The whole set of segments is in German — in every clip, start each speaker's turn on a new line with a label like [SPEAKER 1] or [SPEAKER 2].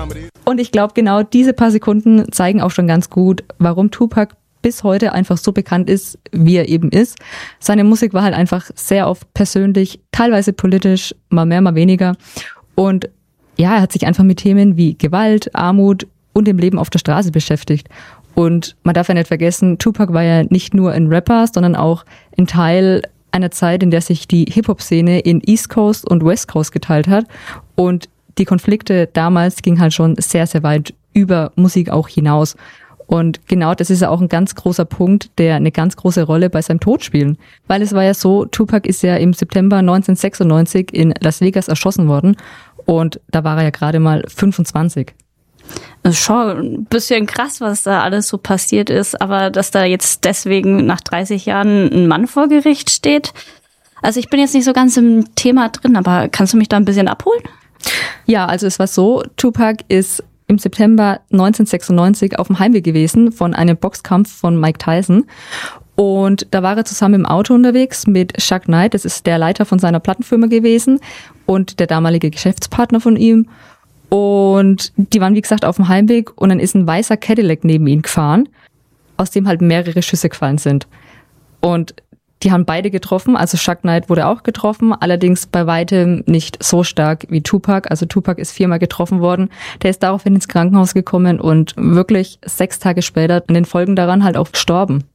[SPEAKER 1] Und ich glaube, genau diese paar Sekunden zeigen auch schon ganz gut, warum Tupac bis heute einfach so bekannt ist, wie er eben ist. Seine Musik war halt einfach sehr oft persönlich, teilweise politisch, mal mehr, mal weniger. Und ja, er hat sich einfach mit Themen wie Gewalt, Armut und dem Leben auf der Straße beschäftigt. Und man darf ja nicht vergessen, Tupac war ja nicht nur ein Rapper, sondern auch ein Teil einer Zeit, in der sich die Hip-Hop-Szene in East Coast und West Coast geteilt hat. Und die Konflikte damals gingen halt schon sehr, sehr weit über Musik auch hinaus. Und genau das ist ja auch ein ganz großer Punkt, der eine ganz große Rolle bei seinem Tod spielt. Weil es war ja so, Tupac ist ja im September 1996 in Las Vegas erschossen worden. Und da war er ja gerade mal 25.
[SPEAKER 2] Das ist schon ein bisschen krass, was da alles so passiert ist, aber dass da jetzt deswegen nach 30 Jahren ein Mann vor Gericht steht. Also ich bin jetzt nicht so ganz im Thema drin, aber kannst du mich da ein bisschen abholen?
[SPEAKER 1] Ja, also es war so, Tupac ist im September 1996 auf dem Heimweg gewesen von einem Boxkampf von Mike Tyson. Und da war er zusammen im Auto unterwegs mit Suge Knight, das ist der Leiter von seiner Plattenfirma gewesen und der damalige Geschäftspartner von ihm. Und die waren, wie gesagt, auf dem Heimweg und dann ist ein weißer Cadillac neben ihn gefahren, aus dem halt mehrere Schüsse gefallen sind. Und die haben beide getroffen, also Suge Knight wurde auch getroffen, allerdings bei weitem nicht so stark wie Tupac. Also Tupac ist 4-mal getroffen worden. Der ist daraufhin ins Krankenhaus gekommen und wirklich 6 Tage später in den Folgen daran halt auch gestorben.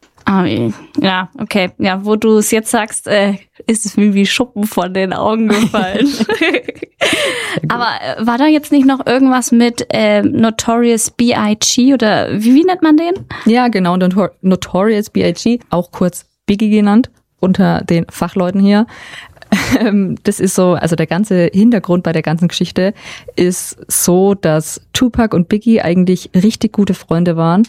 [SPEAKER 2] Ja, okay. Ja, wo du es jetzt sagst, ist es mir wie Schuppen von den Augen gefallen. Aber war da jetzt nicht noch irgendwas mit Notorious B.I.G. oder wie nennt man den?
[SPEAKER 1] Ja, genau, Notorious B.I.G., auch kurz Biggie genannt, unter den Fachleuten hier. Das ist so, also der ganze Hintergrund bei der ganzen Geschichte ist so, dass Tupac und Biggie eigentlich richtig gute Freunde waren.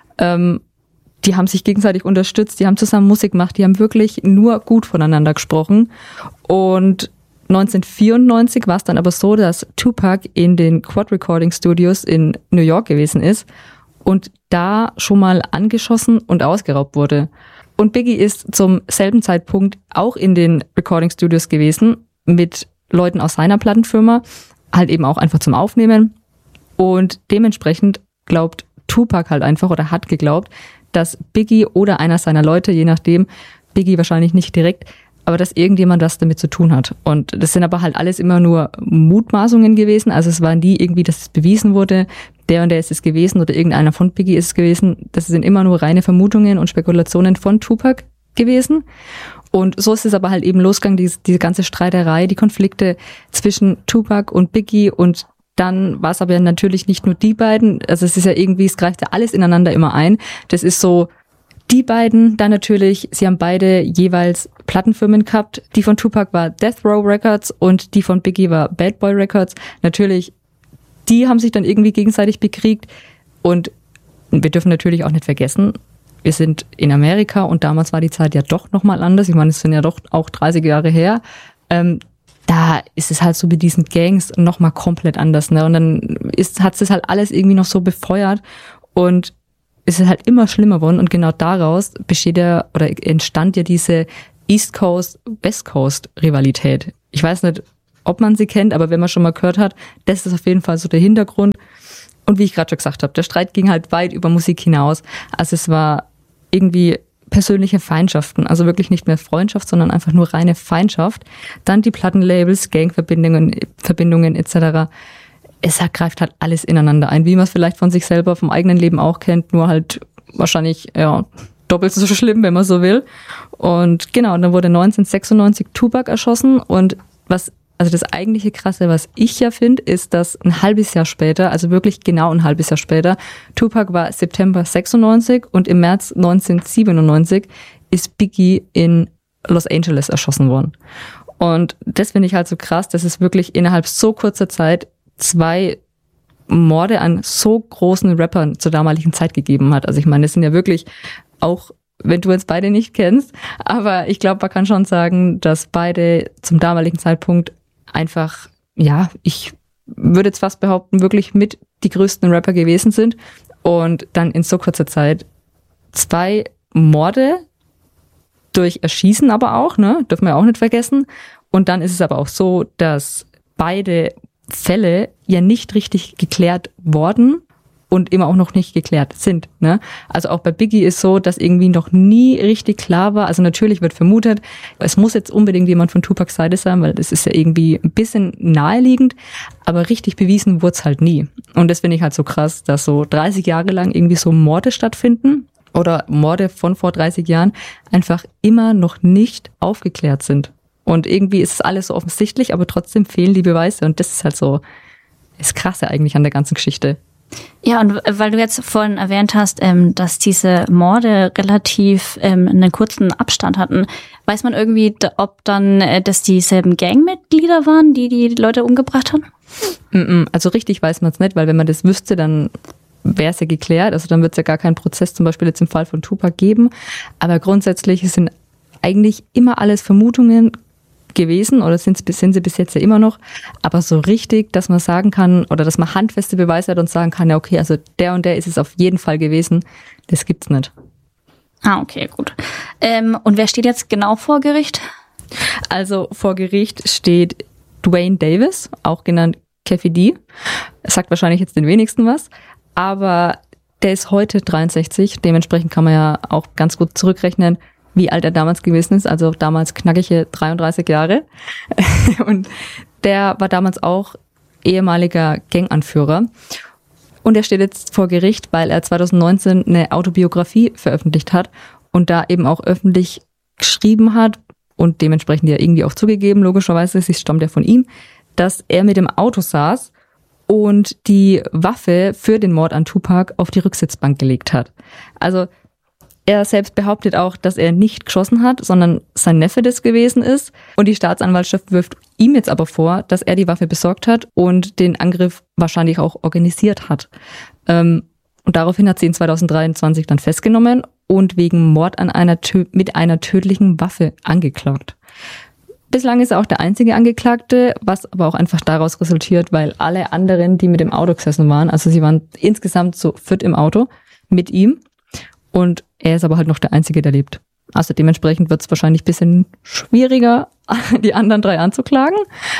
[SPEAKER 1] Die haben sich gegenseitig unterstützt, die haben zusammen Musik gemacht, die haben wirklich nur gut voneinander gesprochen. Und 1994 war es dann aber so, dass Tupac in den Quad Recording Studios in New York gewesen ist und da schon mal angeschossen und ausgeraubt wurde. Und Biggie ist zum selben Zeitpunkt auch in den Recording Studios gewesen mit Leuten aus seiner Plattenfirma, halt eben auch einfach zum Aufnehmen. Und dementsprechend glaubt Tupac halt einfach oder hat geglaubt, dass Biggie oder einer seiner Leute, je nachdem, Biggie wahrscheinlich nicht direkt, aber dass irgendjemand das damit zu tun hat. Und das sind aber halt alles immer nur Mutmaßungen gewesen. Also es war nie irgendwie, dass es bewiesen wurde, der und der ist es gewesen oder irgendeiner von Biggie ist es gewesen. Das sind immer nur reine Vermutungen und Spekulationen von Tupac gewesen. Und so ist es aber halt eben losgegangen, diese ganze Streiterei, die Konflikte zwischen Tupac und Biggie und dann war es aber natürlich nicht nur die beiden, also es ist ja irgendwie, es greift ja alles ineinander immer ein. Das ist so, die beiden dann natürlich, sie haben beide jeweils Plattenfirmen gehabt. Die von Tupac war Death Row Records und die von Biggie war Bad Boy Records. Natürlich, die haben sich dann irgendwie gegenseitig bekriegt und wir dürfen natürlich auch nicht vergessen, wir sind in Amerika und damals war die Zeit ja doch nochmal anders. Ich meine, es sind ja doch auch 30 Jahre her. Da ist es halt so mit diesen Gangs nochmal komplett anders, ne? Und dann hat es halt alles irgendwie noch so befeuert und es ist halt immer schlimmer geworden und genau daraus entstand ja diese East Coast, West Coast Rivalität. Ich weiß nicht, ob man sie kennt, aber wenn man schon mal gehört hat, das ist auf jeden Fall so der Hintergrund. Und wie ich gerade schon gesagt habe, der Streit ging halt weit über Musik hinaus. Also es war irgendwie persönliche Feindschaften, also wirklich nicht mehr Freundschaft, sondern einfach nur reine Feindschaft. Dann die Plattenlabels, Gangverbindungen etc. Es greift halt alles ineinander ein, wie man es vielleicht von sich selber vom eigenen Leben auch kennt, nur halt wahrscheinlich doppelt so schlimm, wenn man so will. Und genau, dann wurde 1996 Tupac erschossen und das eigentliche Krasse, was ich ja finde, ist, dass ein halbes Jahr später, also wirklich genau ein halbes Jahr später, Tupac war September 96 und im März 1997 ist Biggie in Los Angeles erschossen worden. Und das finde ich halt so krass, dass es wirklich innerhalb so kurzer Zeit 2 Morde an so großen Rappern zur damaligen Zeit gegeben hat. Also ich meine, das sind ja wirklich auch, wenn du jetzt beide nicht kennst, aber ich glaube, man kann schon sagen, dass beide zum damaligen Zeitpunkt einfach, ja, ich würde jetzt fast behaupten, wirklich mit die größten Rapper gewesen sind und dann in so kurzer Zeit 2 Morde durch Erschießen aber auch, ne, dürfen wir auch nicht vergessen. Und dann ist es aber auch so, dass beide Fälle ja nicht richtig geklärt worden und immer auch noch nicht geklärt sind. Ne? Also auch bei Biggie ist so, dass irgendwie noch nie richtig klar war. Also natürlich wird vermutet, es muss jetzt unbedingt jemand von Tupacs Seite sein, weil das ist ja irgendwie ein bisschen naheliegend, aber richtig bewiesen wurde es halt nie. Und das finde ich halt so krass, dass so 30 Jahre lang irgendwie so Morde stattfinden oder Morde von vor 30 Jahren einfach immer noch nicht aufgeklärt sind. Und irgendwie ist es alles so offensichtlich, aber trotzdem fehlen die Beweise. Und das ist halt so das Krasse eigentlich an der ganzen Geschichte.
[SPEAKER 2] Ja, und weil du jetzt vorhin erwähnt hast, dass diese Morde relativ einen kurzen Abstand hatten, weiß man irgendwie, ob dann das dieselben Gangmitglieder waren, die Leute umgebracht haben?
[SPEAKER 1] Also richtig weiß man es nicht, weil wenn man das wüsste, dann wäre es ja geklärt. Also dann wird es ja gar keinen Prozess zum Beispiel jetzt im Fall von Tupac geben. Aber grundsätzlich sind eigentlich immer alles Vermutungen gewesen oder sind sie bis jetzt ja immer noch, aber so richtig, dass man sagen kann oder dass man handfeste Beweise hat und sagen kann, ja okay, also der und der ist es auf jeden Fall gewesen, das gibt's nicht.
[SPEAKER 2] Ah, okay, gut. Und wer steht jetzt genau vor Gericht?
[SPEAKER 1] Also vor Gericht steht Duane Davis, auch genannt Keffe D. Sagt wahrscheinlich jetzt den wenigsten was, aber der ist heute 63, dementsprechend kann man ja auch ganz gut zurückrechnen, wie alt er damals gewesen ist, also damals knackige 33 Jahre. Und der war damals auch ehemaliger Ganganführer. Und er steht jetzt vor Gericht, weil er 2019 eine Autobiografie veröffentlicht hat und da eben auch öffentlich geschrieben hat und dementsprechend ja irgendwie auch zugegeben, logischerweise, sie stammt ja von ihm, dass er mit dem Auto saß und die Waffe für den Mord an Tupac auf die Rücksitzbank gelegt hat. Also er selbst behauptet auch, dass er nicht geschossen hat, sondern sein Neffe das gewesen ist. Und die Staatsanwaltschaft wirft ihm jetzt aber vor, dass er die Waffe besorgt hat und den Angriff wahrscheinlich auch organisiert hat. Und daraufhin hat sie ihn 2023 dann festgenommen und wegen Mord mit einer tödlichen Waffe angeklagt. Bislang ist er auch der einzige Angeklagte, was aber auch einfach daraus resultiert, weil alle anderen, die mit dem Auto gesessen waren, also sie waren insgesamt so 4 im Auto mit ihm. Und er ist aber halt noch der Einzige, der lebt. Also dementsprechend wird es wahrscheinlich ein bisschen schwieriger, die anderen 3 anzuklagen.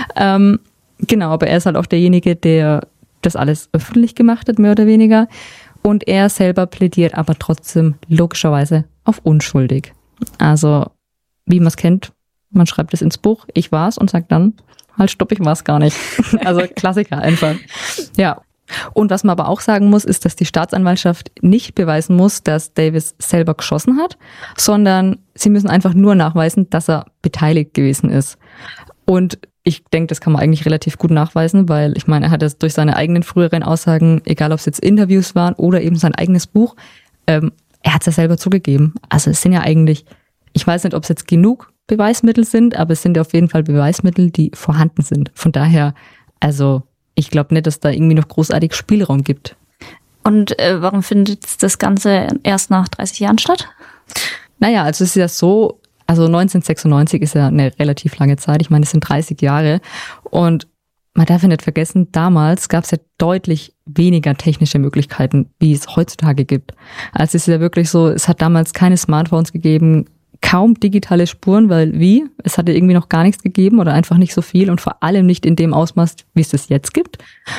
[SPEAKER 1] Genau, aber er ist halt auch derjenige, der das alles öffentlich gemacht hat, mehr oder weniger. Und er selber plädiert aber trotzdem logischerweise auf unschuldig. Also wie man es kennt, man schreibt es ins Buch, ich war's und sagt dann, halt stopp, ich war's gar nicht. Also Klassiker einfach. Ja. Und was man aber auch sagen muss, ist, dass die Staatsanwaltschaft nicht beweisen muss, dass Davis selber geschossen hat, sondern sie müssen einfach nur nachweisen, dass er beteiligt gewesen ist. Und ich denke, das kann man eigentlich relativ gut nachweisen, weil ich meine, er hat es durch seine eigenen früheren Aussagen, egal ob es jetzt Interviews waren oder eben sein eigenes Buch, er hat es ja selber zugegeben. Also es sind ja eigentlich, ich weiß nicht, ob es jetzt genug Beweismittel sind, aber es sind ja auf jeden Fall Beweismittel, die vorhanden sind. Von daher, also ich glaube nicht, dass da irgendwie noch großartig Spielraum gibt.
[SPEAKER 2] Und warum findet das Ganze erst nach 30 Jahren statt?
[SPEAKER 1] Naja, also es ist ja so, also 1996 ist ja eine relativ lange Zeit. Ich meine, es sind 30 Jahre. Und man darf ja nicht vergessen, damals gab es ja deutlich weniger technische Möglichkeiten, wie es heutzutage gibt. Also es ist ja wirklich so, es hat damals keine Smartphones gegeben, kaum digitale Spuren, weil es hatte irgendwie noch gar nichts gegeben oder einfach nicht so viel und vor allem nicht in dem Ausmaß, wie es das jetzt gibt.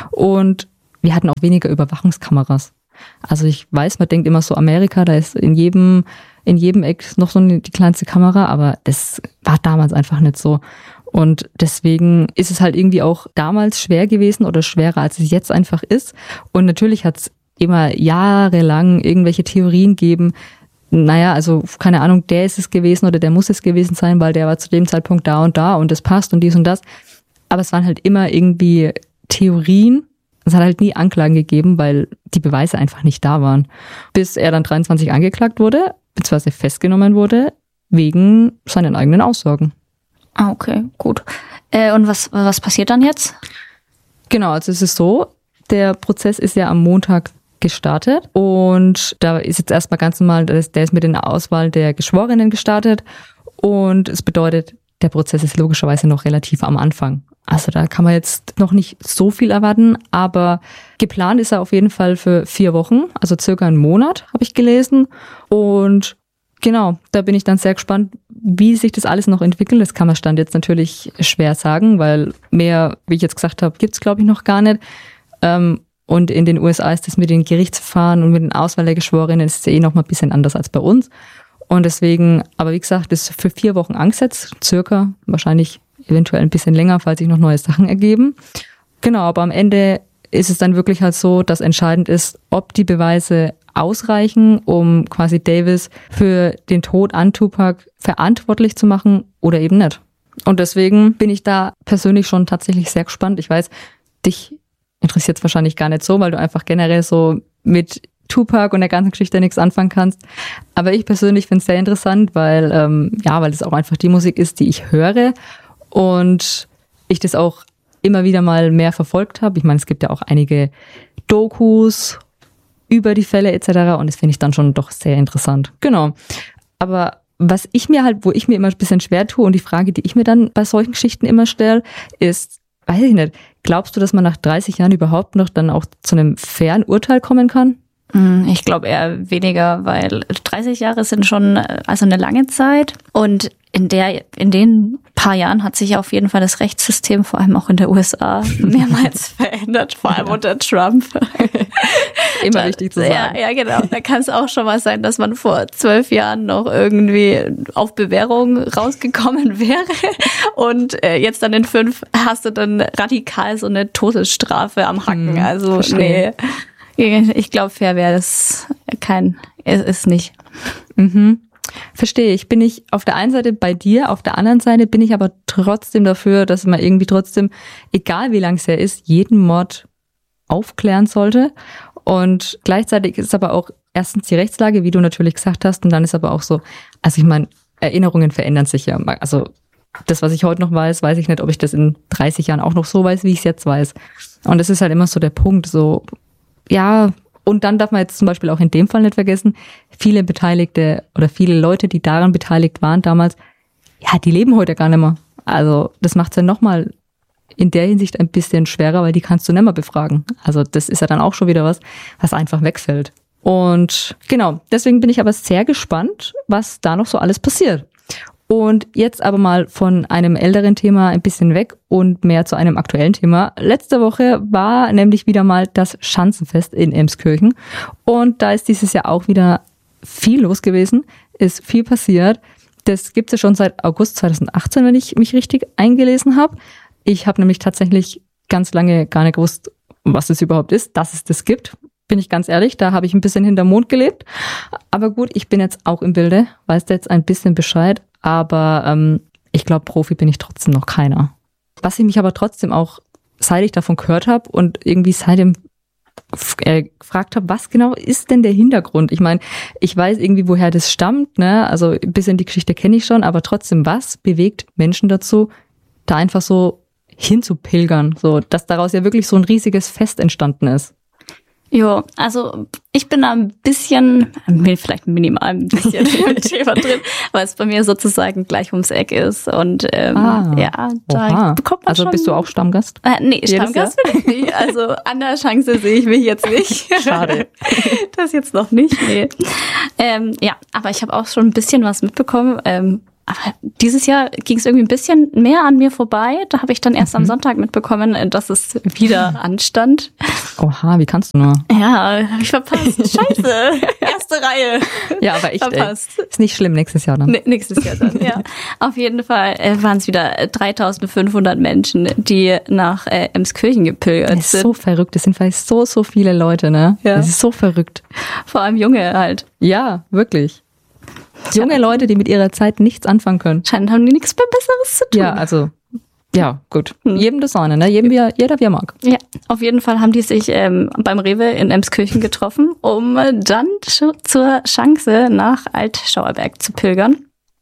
[SPEAKER 1] Und wir hatten auch weniger Überwachungskameras. Also ich weiß, man denkt immer so, Amerika, da ist in jedem Eck noch so die kleinste Kamera, aber das war damals einfach nicht so. Und deswegen ist es halt irgendwie auch damals schwer gewesen oder schwerer, als es jetzt einfach ist. Und natürlich hat es immer jahrelang irgendwelche Theorien gegeben, naja, also keine Ahnung, der ist es gewesen oder der muss es gewesen sein, weil der war zu dem Zeitpunkt da und das passt und dies und das. Aber es waren halt immer irgendwie Theorien. Es hat halt nie Anklagen gegeben, weil die Beweise einfach nicht da waren. Bis er dann 23 angeklagt wurde, beziehungsweise festgenommen wurde, wegen seinen eigenen Aussagen.
[SPEAKER 2] Ah, okay, gut. Und was passiert dann jetzt?
[SPEAKER 1] Genau, also es ist so, der Prozess ist ja am Montag gestartet und da ist jetzt erstmal ganz normal, der ist mit der Auswahl der Geschworenen gestartet und es bedeutet, der Prozess ist logischerweise noch relativ am Anfang. Also da kann man jetzt noch nicht so viel erwarten, aber geplant ist er auf jeden Fall für 4 Wochen, also circa einen Monat, habe ich gelesen. Und genau, da bin ich dann sehr gespannt, wie sich das alles noch entwickelt. Das kann man Stand jetzt natürlich schwer sagen, weil mehr, wie ich jetzt gesagt habe, gibt's glaube ich noch gar nicht. Und in den USA ist das mit den Gerichtsverfahren und mit den Auswahl der Geschworenen ist ja noch mal ein bisschen anders als bei uns. Und deswegen, aber wie gesagt, das ist für 4 Wochen angesetzt, circa, wahrscheinlich eventuell ein bisschen länger, falls sich noch neue Sachen ergeben. Genau, aber am Ende ist es dann wirklich halt so, dass entscheidend ist, ob die Beweise ausreichen, um quasi Davis für den Tod an Tupac verantwortlich zu machen oder eben nicht. Und deswegen bin ich da persönlich schon tatsächlich sehr gespannt. Ich weiß, dich interessiert es wahrscheinlich gar nicht so, weil du einfach generell so mit Tupac und der ganzen Geschichte nichts anfangen kannst. Aber ich persönlich finde es sehr interessant, weil weil es auch einfach die Musik ist, die ich höre und ich das auch immer wieder mal mehr verfolgt habe. Ich meine, es gibt ja auch einige Dokus über die Fälle etc. und das finde ich dann schon doch sehr interessant. Genau. Aber wo ich mir immer ein bisschen schwer tue und die Frage, die ich mir dann bei solchen Geschichten immer stelle, ist, weiß ich nicht, glaubst du, dass man nach 30 Jahren überhaupt noch dann auch zu einem fairen Urteil kommen kann?
[SPEAKER 2] Ich glaube eher weniger, weil 30 Jahre sind schon also eine lange Zeit und in den paar Jahren hat sich auf jeden Fall das Rechtssystem, vor allem auch in der USA, mehrmals verändert, vor allem unter Trump.
[SPEAKER 1] Immer wichtig zu sagen.
[SPEAKER 2] Ja, genau. Da kann es auch schon mal sein, dass man vor 12 Jahren noch irgendwie auf Bewährung rausgekommen wäre und jetzt dann in 5 hast du dann radikal so eine Todesstrafe am Hacken. Also
[SPEAKER 1] verstehe.
[SPEAKER 2] Nee, ich glaube, fair wäre das ist nicht.
[SPEAKER 1] Verstehe ich. Bin ich auf der einen Seite bei dir, auf der anderen Seite bin ich aber trotzdem dafür, dass man irgendwie trotzdem, egal wie lang es her ist, jeden Mord aufklären sollte. Und gleichzeitig ist aber auch erstens die Rechtslage, wie du natürlich gesagt hast, und dann ist aber auch so, also ich meine, Erinnerungen verändern sich ja. Also das, was ich heute noch weiß, weiß ich nicht, ob ich das in 30 Jahren auch noch so weiß, wie ich es jetzt weiß. Und das ist halt immer so der Punkt, so, ja. Und dann darf man jetzt zum Beispiel auch in dem Fall nicht vergessen, viele Beteiligte oder viele Leute, die daran beteiligt waren damals, ja, die leben heute gar nicht mehr. Also das macht es ja nochmal in der Hinsicht ein bisschen schwerer, weil die kannst du nicht mehr befragen. Also das ist ja dann auch schon wieder was einfach wegfällt. Und genau, deswegen bin ich aber sehr gespannt, was da noch so alles passiert. Und jetzt aber mal von einem älteren Thema ein bisschen weg und mehr zu einem aktuellen Thema. Letzte Woche war nämlich wieder mal das Schanzenfest in Emskirchen. Und da ist dieses Jahr auch wieder viel los gewesen, ist viel passiert. Das gibt es ja schon seit August 2018, wenn ich mich richtig eingelesen habe. Ich habe nämlich tatsächlich ganz lange gar nicht gewusst, was es überhaupt ist, dass es das gibt. Bin ich ganz ehrlich, da habe ich ein bisschen hinterm Mond gelebt. Aber gut, ich bin jetzt auch im Bilde, weißt du jetzt ein bisschen Bescheid. Aber ich glaube, Profi bin ich trotzdem noch keiner. Was ich mich aber trotzdem auch, seit ich davon gehört habe und irgendwie seitdem gefragt habe, was genau ist denn der Hintergrund? Ich meine, ich weiß irgendwie, woher das stammt, ne? Also ein bisschen die Geschichte kenne ich schon, aber trotzdem, was bewegt Menschen dazu, da einfach so hinzupilgern? So, dass daraus ja wirklich so ein riesiges Fest entstanden ist.
[SPEAKER 2] Jo, also ich bin da ein bisschen, vielleicht minimal ein bisschen im Thema drin, weil es bei mir sozusagen gleich ums Eck ist. Und ja, da bekommt man
[SPEAKER 1] also
[SPEAKER 2] schon...
[SPEAKER 1] bist du auch Stammgast?
[SPEAKER 2] Nee, Stammgast bin ich nicht. Also an der Chance sehe ich mich jetzt nicht.
[SPEAKER 1] Schade.
[SPEAKER 2] Das jetzt noch nicht, nee. Ja, aber ich habe auch schon ein bisschen was mitbekommen. Aber dieses Jahr ging es irgendwie ein bisschen mehr an mir vorbei. Da habe ich dann erst am Sonntag mitbekommen, dass es wieder anstand.
[SPEAKER 1] Oha, wie kannst du nur?
[SPEAKER 2] Ja, hab ich verpasst. Scheiße. Erste Reihe.
[SPEAKER 1] Ja, aber echt,
[SPEAKER 2] verpasst.
[SPEAKER 1] Ist nicht schlimm, nächstes Jahr dann.
[SPEAKER 2] Nächstes Jahr dann, ja. Auf jeden Fall waren es wieder 3.500 Menschen, die nach Emskirchen gepilgert sind.
[SPEAKER 1] Das ist so verrückt. Das sind vielleicht so viele Leute, ne?
[SPEAKER 2] Ja.
[SPEAKER 1] Das ist so verrückt.
[SPEAKER 2] Vor allem Junge halt.
[SPEAKER 1] Ja, wirklich. Junge Leute, die mit ihrer Zeit nichts anfangen können.
[SPEAKER 2] Scheinend haben die nichts mehr Besseres zu tun.
[SPEAKER 1] Ja, also, ja, gut. Jedem das seine, ne? Jeder wie er mag.
[SPEAKER 2] Ja, auf jeden Fall haben die sich beim Rewe in Emskirchen getroffen, um dann zur Schanze nach Altschauerberg zu pilgern.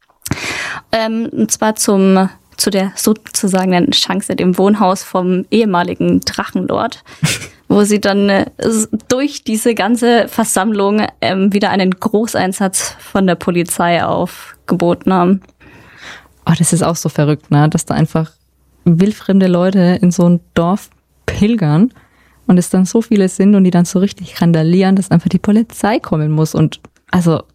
[SPEAKER 2] Und zwar zu der sozusagen Schanze, dem Wohnhaus vom ehemaligen Drachenlord, wo sie dann durch diese ganze Versammlung wieder einen Großeinsatz von der Polizei aufgeboten haben.
[SPEAKER 1] Oh, das ist auch so verrückt, ne? Dass da einfach wildfremde Leute in so ein Dorf pilgern und es dann so viele sind und die dann so richtig randalieren, dass einfach die Polizei kommen muss. Und also,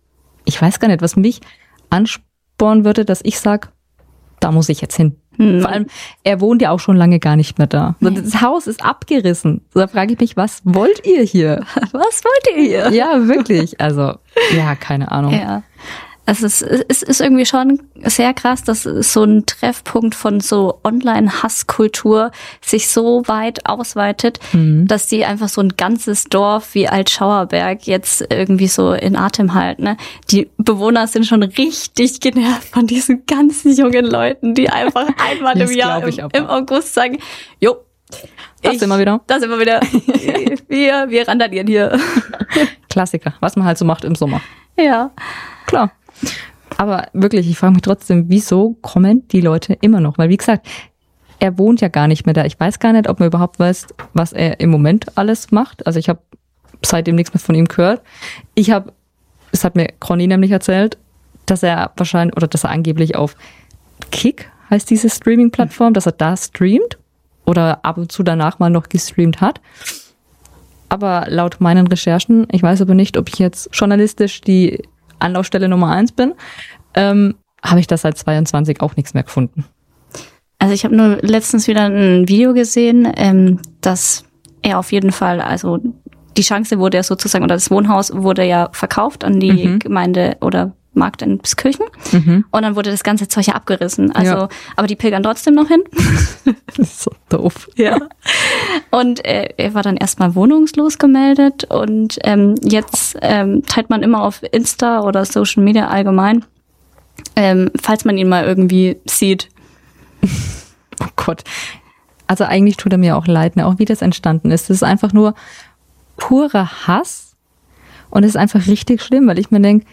[SPEAKER 1] ich weiß gar nicht, was mich anspornen würde, dass ich sage, da muss ich jetzt hin. Vor allem, er wohnt ja auch schon lange gar nicht mehr da. Das Haus ist abgerissen. Da frage ich mich, was wollt ihr hier?
[SPEAKER 2] Was wollt ihr hier?
[SPEAKER 1] Ja, wirklich. Also, ja, keine Ahnung.
[SPEAKER 2] Ja. Also es ist irgendwie schon sehr krass, dass so ein Treffpunkt von so Online-Hasskultur sich so weit ausweitet, dass die einfach so ein ganzes Dorf wie Altschauerberg jetzt irgendwie so in Atem halten. Ne? Die Bewohner sind schon richtig genervt von diesen ganzen jungen Leuten, die einfach einmal im Jahr im August sagen, jo,
[SPEAKER 1] da sind wir wieder.
[SPEAKER 2] Wir randalieren hier.
[SPEAKER 1] Klassiker, was man halt so macht im Sommer.
[SPEAKER 2] Ja.
[SPEAKER 1] Klar. Aber wirklich, ich frage mich trotzdem, wieso kommen die Leute immer noch? Weil wie gesagt, er wohnt ja gar nicht mehr da. Ich weiß gar nicht, ob man überhaupt weiß, was er im Moment alles macht. Also ich habe seitdem nichts mehr von ihm gehört. Es hat mir Conny nämlich erzählt, dass er wahrscheinlich, oder dass er angeblich auf Kick, heißt diese Streaming-Plattform, dass er da streamt oder ab und zu danach mal noch gestreamt hat. Aber laut meinen Recherchen, ich weiß aber nicht, ob ich jetzt journalistisch die Anlaufstelle Nummer 1 bin, habe ich das seit 22 auch nichts mehr gefunden.
[SPEAKER 2] Also ich habe nur letztens wieder ein Video gesehen, dass er auf jeden Fall, also die Chance wurde ja sozusagen, oder das Wohnhaus wurde ja verkauft an die Gemeinde oder Markt in Biskirchen. Und dann wurde das ganze Zeug ja abgerissen. Also, aber die pilgern trotzdem noch hin.
[SPEAKER 1] Das ist so doof.
[SPEAKER 2] Ja. Und er war dann erstmal wohnungslos gemeldet und jetzt teilt man immer auf Insta oder Social Media allgemein, falls man ihn mal irgendwie sieht.
[SPEAKER 1] Oh Gott. Also eigentlich tut er mir auch leid, ne? Auch wie das entstanden ist. Das ist einfach nur purer Hass und es ist einfach richtig schlimm, weil ich mir denke,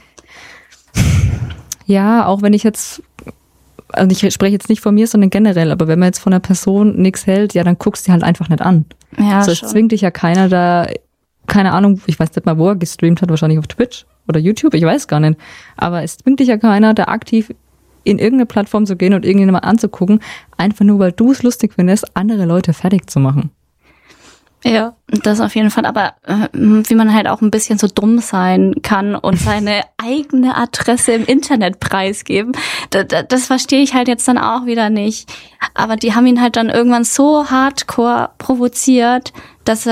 [SPEAKER 1] ja, auch wenn ich jetzt, also ich spreche jetzt nicht von mir, sondern generell, aber wenn man jetzt von einer Person nichts hält, ja, dann guckst du die halt einfach nicht an.
[SPEAKER 2] Ja,
[SPEAKER 1] so, es zwingt dich ja keiner da, keine Ahnung, ich weiß nicht mal, wo er gestreamt hat, wahrscheinlich auf Twitch oder YouTube, ich weiß gar nicht. Aber es zwingt dich ja keiner, da aktiv in irgendeine Plattform zu gehen und irgendjemand anzugucken, einfach nur, weil du es lustig findest, andere Leute fertig zu machen.
[SPEAKER 2] Ja, das auf jeden Fall. Aber wie man halt auch ein bisschen so dumm sein kann und seine eigene Adresse im Internet preisgeben, das verstehe ich halt jetzt dann auch wieder nicht. Aber die haben ihn halt dann irgendwann so hardcore provoziert, dass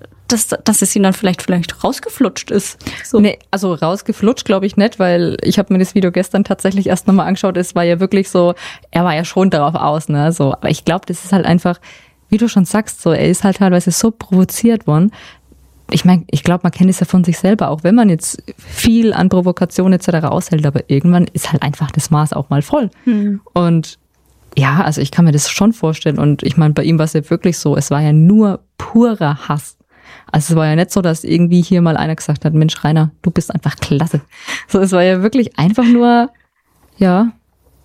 [SPEAKER 2] es ihm dann vielleicht rausgeflutscht ist. So.
[SPEAKER 1] Nee, also rausgeflutscht glaube ich nicht, weil ich habe mir das Video gestern tatsächlich erst nochmal angeschaut. Es war ja wirklich so, er war ja schon darauf aus, ne? So, aber ich glaube, das ist halt einfach, wie du schon sagst, so, er ist halt teilweise so provoziert worden. Ich meine, ich glaube, man kennt es ja von sich selber, auch wenn man jetzt viel an Provokation etc. aushält, aber irgendwann ist halt einfach das Maß auch mal voll. Und ja, also ich kann mir das schon vorstellen und ich meine, bei ihm war es ja wirklich so, es war ja nur purer Hass. Also es war ja nicht so, dass irgendwie hier mal einer gesagt hat, Mensch, Rainer, du bist einfach klasse. So, es war ja wirklich einfach nur, ja,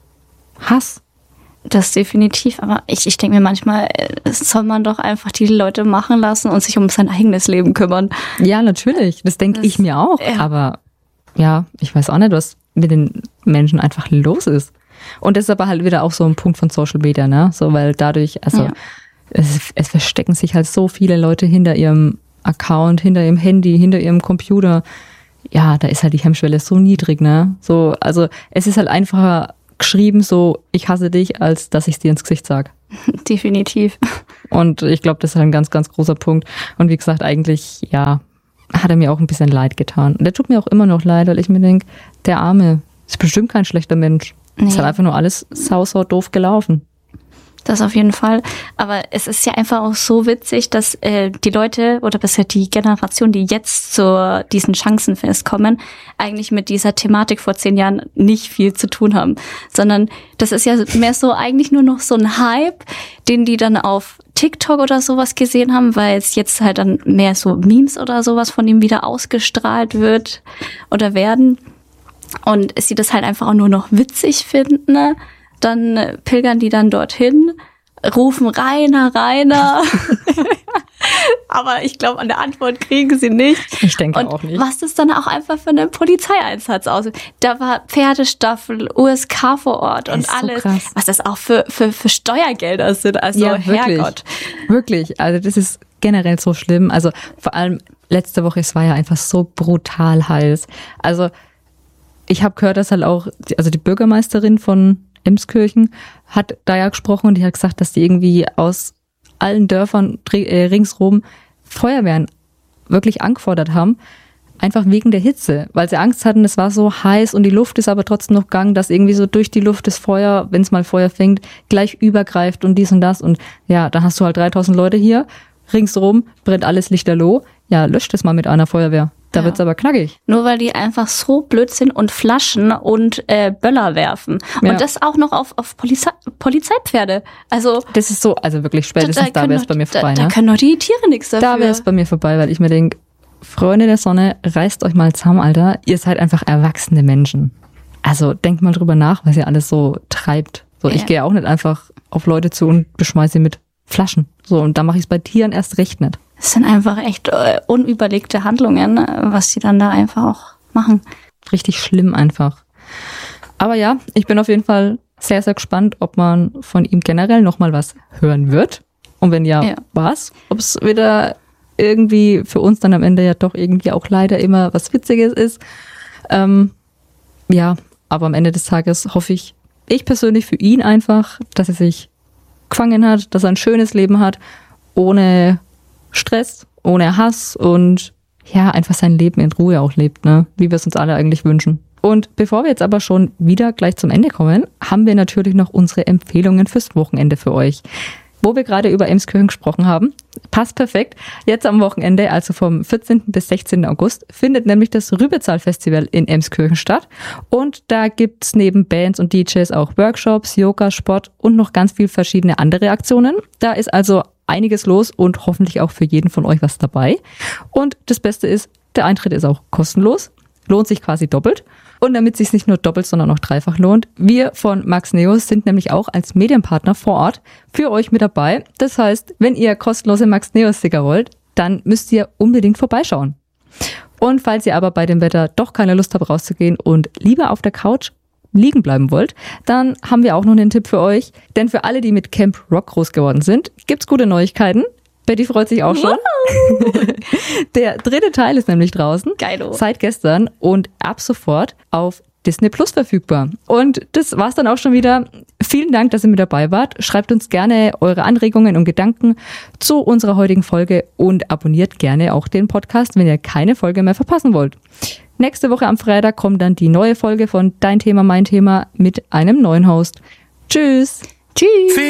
[SPEAKER 1] Hass.
[SPEAKER 2] Das definitiv, aber ich denke mir manchmal, soll man doch einfach die Leute machen lassen und sich um sein eigenes Leben kümmern.
[SPEAKER 1] Ja, natürlich, das denke ich mir auch, ja. Aber ja, ich weiß auch nicht, was mit den Menschen einfach los ist. Und das ist aber halt wieder auch so ein Punkt von Social Media, ne? So, weil dadurch, also ja. Es verstecken sich halt so viele Leute hinter ihrem Account, hinter ihrem Handy, hinter ihrem Computer. Ja, da ist halt die Hemmschwelle so niedrig, ne? So, also es ist halt einfacher geschrieben so, ich hasse dich, als dass ich es dir ins Gesicht sage.
[SPEAKER 2] Definitiv.
[SPEAKER 1] Und ich glaube, das ist halt ein ganz, ganz großer Punkt. Und wie gesagt, eigentlich, ja, hat er mir auch ein bisschen leid getan. Und der tut mir auch immer noch leid, weil ich mir denke, der Arme ist bestimmt kein schlechter Mensch. Nee. Es hat einfach nur alles sau doof gelaufen.
[SPEAKER 2] Das auf jeden Fall. Aber es ist ja einfach auch so witzig, dass die Leute oder besser die Generation, die jetzt zu diesen Chancenfest kommen, eigentlich mit dieser Thematik vor 10 Jahren nicht viel zu tun haben. Sondern das ist ja mehr so eigentlich nur noch so ein Hype, den die dann auf TikTok oder sowas gesehen haben, weil es jetzt halt dann mehr so Memes oder sowas von ihm wieder ausgestrahlt wird oder werden. Und sie das halt einfach auch nur noch witzig finden, ne? Dann pilgern die dann dorthin, rufen Rainer. Aber ich glaube, an der Antwort kriegen sie nicht.
[SPEAKER 1] Ich denke
[SPEAKER 2] und
[SPEAKER 1] auch nicht.
[SPEAKER 2] Was das dann auch einfach für einen Polizeieinsatz aus? Da war Pferdestaffel, USK vor Ort und alles. So was das auch für Steuergelder sind. Also ja, Herrgott.
[SPEAKER 1] Wirklich. Also das ist generell so schlimm. Also vor allem letzte Woche, es war ja einfach so brutal heiß. Also ich habe gehört, dass halt auch, die Bürgermeisterin von Emskirchen hat da ja gesprochen und die hat gesagt, dass die irgendwie aus allen Dörfern ringsrum Feuerwehren wirklich angefordert haben, einfach wegen der Hitze, weil sie Angst hatten, es war so heiß und die Luft ist aber trotzdem noch gegangen, dass irgendwie so durch die Luft das Feuer, wenn es mal Feuer fängt, gleich übergreift und dies und das. Und ja, dann hast du halt 3000 Leute hier, ringsrum brennt alles lichterloh. Ja, löscht es mal mit einer Feuerwehr. Da wird's aber knackig.
[SPEAKER 2] Nur weil die einfach so blöd sind und Flaschen und Böller werfen.
[SPEAKER 1] Ja.
[SPEAKER 2] Und das auch noch auf Polizeipferde. Also
[SPEAKER 1] das ist so, also wirklich spätestens da wäre es bei mir vorbei.
[SPEAKER 2] Da können doch die Tiere nichts dafür.
[SPEAKER 1] Da wäre es bei mir vorbei, weil ich mir denke, Freunde der Sonne, reißt euch mal zusammen, Alter. Ihr seid einfach erwachsene Menschen. Also denkt mal drüber nach, was ihr alles so treibt. So, ich gehe auch nicht einfach auf Leute zu und beschmeiße sie mit Flaschen. So, und da mache ich es bei Tieren erst recht nicht.
[SPEAKER 2] Es sind einfach echt unüberlegte Handlungen, was die dann da einfach auch machen.
[SPEAKER 1] Richtig schlimm einfach. Aber ja, ich bin auf jeden Fall sehr, sehr gespannt, ob man von ihm generell nochmal was hören wird. Und wenn ja. Was? Ob es wieder irgendwie für uns dann am Ende ja doch irgendwie auch leider immer was Witziges ist. Ja, aber am Ende des Tages hoffe ich persönlich für ihn einfach, dass er sich gefangen hat, dass er ein schönes Leben hat, ohne Stress, ohne Hass und ja, einfach sein Leben in Ruhe auch lebt, ne? Wie wir es uns alle eigentlich wünschen. Und bevor wir jetzt aber schon wieder gleich zum Ende kommen, haben wir natürlich noch unsere Empfehlungen fürs Wochenende für euch. Wo wir gerade über Emskirchen gesprochen haben, passt perfekt. Jetzt am Wochenende, also vom 14. bis 16. August, findet nämlich das Rübezahl-Festival in Emskirchen statt. Und da gibt's neben Bands und DJs auch Workshops, Yoga, Sport und noch ganz viel verschiedene andere Aktionen. Da ist also einiges los und hoffentlich auch für jeden von euch was dabei. Und das Beste ist, der Eintritt ist auch kostenlos, lohnt sich quasi doppelt. Und damit es sich nicht nur doppelt, sondern auch dreifach lohnt, wir von Max Neos sind nämlich auch als Medienpartner vor Ort für euch mit dabei. Das heißt, wenn ihr kostenlose Max Neos Sticker wollt, dann müsst ihr unbedingt vorbeischauen. Und falls ihr aber bei dem Wetter doch keine Lust habt rauszugehen und lieber auf der Couch liegen bleiben wollt, dann haben wir auch noch einen Tipp für euch. Denn für alle, die mit Camp Rock groß geworden sind, gibt's gute Neuigkeiten. Betty freut sich auch schon. Wow. Der 3. Teil ist nämlich draußen.
[SPEAKER 2] Geilo.
[SPEAKER 1] Seit gestern und ab sofort auf Disney Plus verfügbar. Und das war's dann auch schon wieder. Vielen Dank, dass ihr mit dabei wart. Schreibt uns gerne eure Anregungen und Gedanken zu unserer heutigen Folge und abonniert gerne auch den Podcast, wenn ihr keine Folge mehr verpassen wollt. Nächste Woche am Freitag kommt dann die neue Folge von Dein Thema, mein Thema mit einem neuen Host. Tschüss.
[SPEAKER 2] Tschüss.